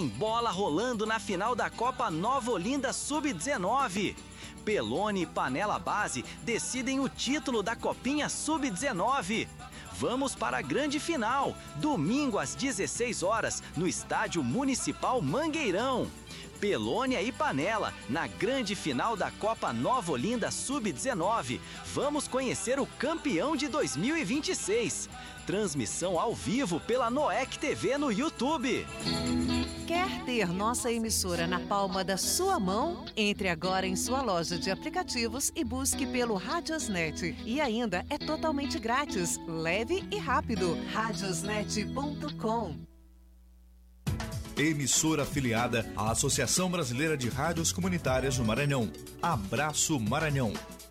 Tem bola rolando na final da Copa Nova Olinda Sub-19. Pelone e Panela Base decidem o título da Copinha Sub-19. Vamos para a grande final, domingo às 16 horas, no Estádio Municipal Mangueirão. Pelônia e Panela, na grande final da Copa Nova Olinda Sub-19. Vamos conhecer o campeão de 2026. Transmissão ao vivo pela Noec TV no YouTube. Quer ter nossa emissora na palma da sua mão? Entre agora em sua loja de aplicativos e busque pelo Radiosnet. E ainda é totalmente grátis, leve e rápido. Radiosnet.com. Emissora afiliada à Associação Brasileira de Rádios Comunitárias no Maranhão. Abraço Maranhão.